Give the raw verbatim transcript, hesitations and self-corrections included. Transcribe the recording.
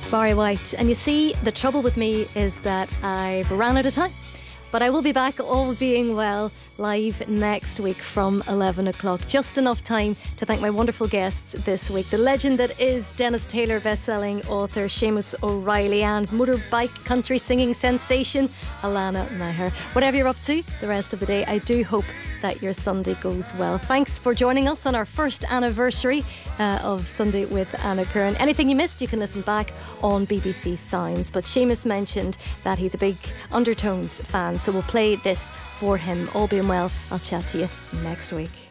Barry White. And you see, the trouble with me is that I've ran out of time. But I will be back, all being well, live next week from eleven o'clock. Just enough time to thank my wonderful guests this week. The legend that is Dennis Taylor, best-selling author Seamus O'Reilly, and motorbike country singing sensation Alana Maher. Whatever you're up to the rest of the day, I do hope that your Sunday goes well. Thanks for joining us on our first anniversary uh, of Sunday with Anna Kern. Anything you missed, you can listen back on B B C Sounds. But Seamus mentioned that he's a big Undertones fan, so we'll play this for him. All being well, I'll chat to you next week.